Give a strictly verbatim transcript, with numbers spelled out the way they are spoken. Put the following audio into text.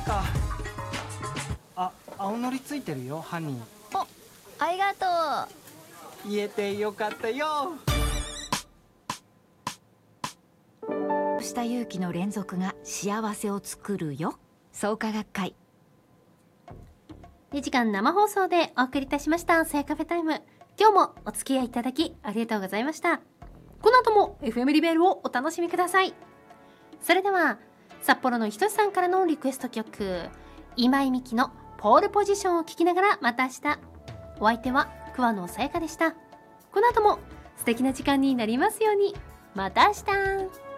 か。あ、青のりついてるよ、ハニー。 お、ありがとう。 言えてよかったよ。 した勇気の連続が幸せを作るよ。創価学会。 にじかん生放送でお送りいたしました聖カフェタイム。今日もお付き合いいただきありがとうございました。この後も エフエム リベールをお楽しみください。それでは札幌のひとしさんからのリクエスト曲、今井美樹のポールポジションを聴きながらまた明日。お相手は桑野さやかでした。この後も素敵な時間になりますように。また明日。